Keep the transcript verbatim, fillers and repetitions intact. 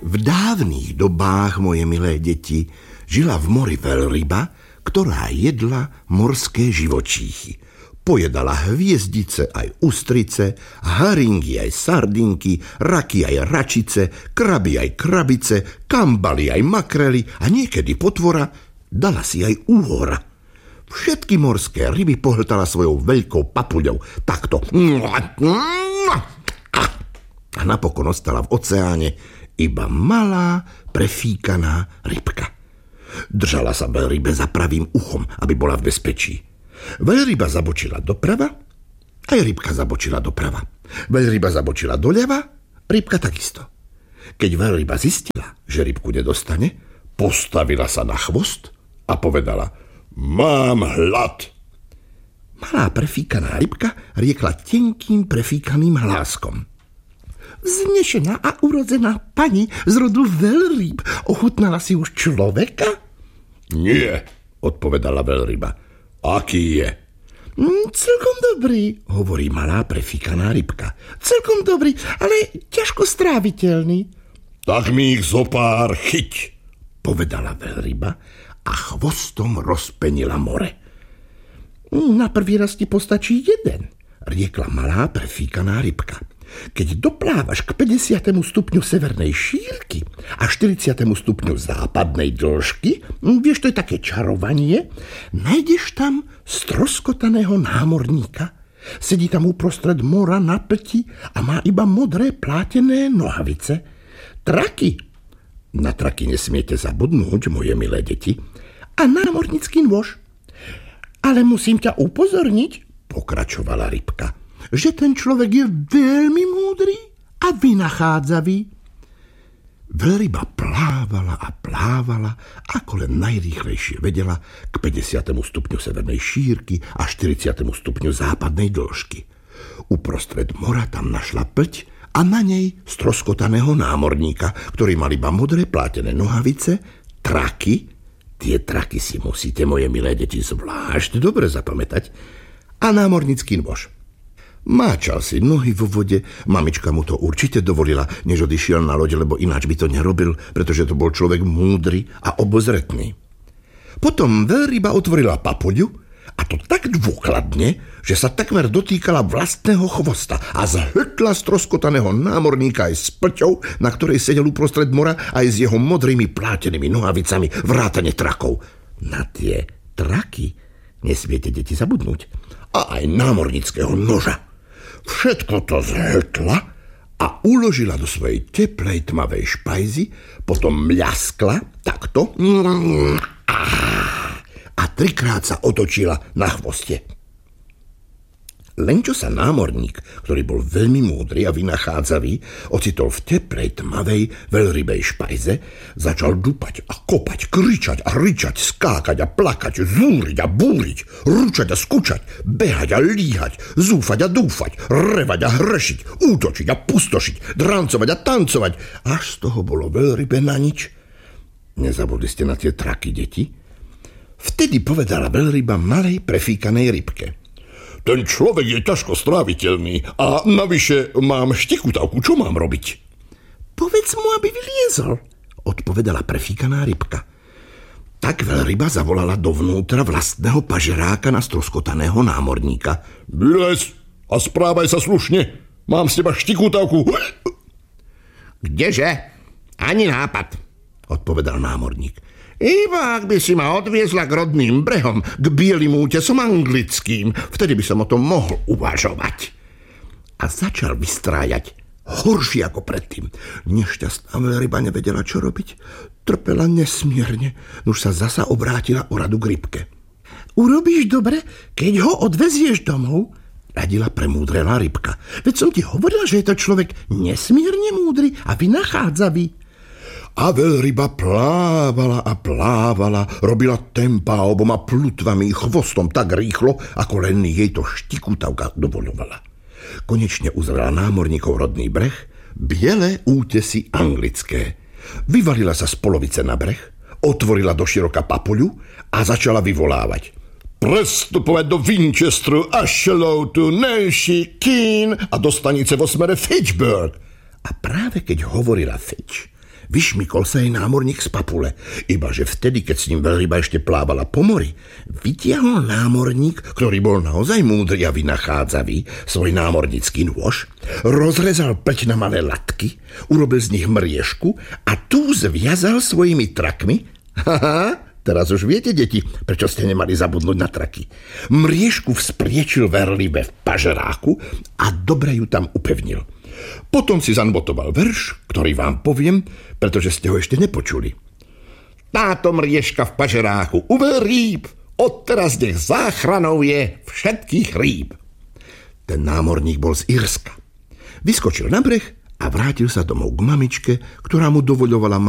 V dávnych dobách, moje milé deti, žila v mori veľryba, ktorá jedla morské živočíchy. Pojedala hviezdice aj ústrice, haringy aj sardinky, raky aj račice, kraby aj krabice, kambaly aj makrely a niekedy potvora dala si aj úhora. Všetky morské ryby pohltala svojou veľkou papuľou takto. A napokon ostala v oceáne iba malá, prefíkaná rybka. Držala sa veľrybe za pravým uchom, aby bola v bezpečí. Veľryba zabočila doprava, aj rybka zabočila doprava. Veľryba zabočila doľava, rybka takisto. Keď veľryba zistila, že rybku nedostane, postavila sa na chvost a povedala: Mám hlad. Malá prefíkaná rybka riekla tenkým prefíkaným hláskom: Vznešená a urodzená pani z rodu veľrýb, ochutnala si už človeka? Nie, odpovedala veľryba. Aký je? Mm, celkom dobrý, hovorí malá prefíkaná rybka. Celkom dobrý, ale ťažko stráviteľný. Tak mi ich zopár chyť, povedala veľryba a chvostom rozpenila more. Na prvý raz ti postačí jeden, riekla malá prefíkaná rybka. Keď doplávaš k päťdesiatemu stupňu severnej šírky a štyridsiatemu stupňu západnej dĺžky, vieš, to je také čarovanie, nájdeš tam stroskotaného námorníka. Sedí tam uprostred mora na plti a má iba modré plátené nohavice. Traky. Na traky nesmiete zabudnúť, moje milé deti. A námornický nôž. Ale musím ťa upozorniť, pokračovala rybka, že ten človek je veľmi múdry a vynachádzavý. Veľryba plávala a plávala, ako len najrýchlejšie vedela, k päťdesiatemu stupňu severnej šírky a štyridsiatemu stupňu západnej dĺžky. Uprostred mora tam našla plť a na nej stroskotaného námorníka, ktorý mal iba modré plátené nohavice, traky, tie traky si musíte, moje milé deti, zvlášť dobre zapamätať, a námornický nôž. Máčal si nohy vo vode, mamička mu to určite dovolila, než odišiel na loď, lebo ináč by to nerobil, pretože to bol človek múdry a obozretný. Potom veľryba otvorila papuľu, a to tak dôkladne, že sa takmer dotýkala vlastného chvosta a zhltla stroskotaného námorníka aj s plťou, na ktorej sedel uprostred mora, aj s jeho modrými plátenými nohavicami vrátane trakov. Na tie traky nesmiete, deti, zabudnúť. A aj námornického noža. Všetko to zhltla a uložila do svojej teplej tmavej špajzy, potom mľaskla takto a trikrát sa otočila na chvoste. Len čo sa námorník, ktorý bol veľmi múdry a vynachádzavý, ocitol v teplej tmavej veľrybej špajze, začal dupať a kopať, kričať a ričať, skákať a plakať, zúriť a búriť, ručať a skúčať, behať a líhať, zúfať a dúfať, revať a hrešiť, útočiť a pustošiť, drancovať a tancovať. Až z toho bolo veľrybe na nič. Nezabudli ste na tie traky, deti? Vtedy povedala veľryba malej prefíkanej rybke: Ten človek je ťažko stráviteľný a navyše mám štikutavku. Čo mám robiť? Povedz mu, aby vyliezol, odpovedala prefíkaná rybka. Tak veľryba zavolala dovnútra vlastného pažeráka na stroskotaného námorníka. Vylez a správaj sa slušne. Mám z teba štikutavku. Kdeže? Ani nápad, odpovedal námorník. Iba ak by si ma odviezla k rodným brehom, k bielým útesom anglickým, vtedy by som o tom mohol uvažovať. A začal vystrájať horšie ako predtým. Nešťastná veľryba nevedela, čo robiť. Trpela nesmierne, už sa zasa obrátila o radu k rybke. Urobíš dobre, keď ho odvezieš domov, radila premúdrelá rybka. Veď som ti hovorila, že je to človek nesmierne múdry a vynachádzavý. A veľryba plávala a plávala, robila tempa oboma plutvami i chvostom tak rýchlo, ako len jej to štikutavka dovoľovala. Konečne uzrela námorníkov rodný breh, biele útesy anglické. Vyvalila sa z polovice na breh, otvorila doširoka papuľu a začala vyvolávať: Prestupovať do Winchesteru, Asheloutu, Nelši, Keene a do stanice vo smere Fitchburg. A práve keď hovorila Fitch, vyšmykol sa jej námorník z papule. Ibaže vtedy, keď s ním veľryba ešte plávala po mori, vytiahol námorník, ktorý bol naozaj múdry a vynachádzavý, svoj námornícky nôž, rozrezal pleť na malé latky, urobil z nich mriežku a tú zviazal svojimi trakmi. Haha, teraz už viete, deti, prečo ste nemali zabudnúť na traky. Mriežku vzpriečil veľrybe v pažeráku a dobre ju tam upevnil. Potom si zanbotoval verš, ktorý vám poviem, pretože ste ho ešte nepočuli. Táto mriežka v pažeráku uvel rýb, odteraz nech záchranou je všetkých rýb. Ten námorník bol z Írska. Vyskočil na breh a vrátil sa domov k mamičke, ktorá mu dovoľovala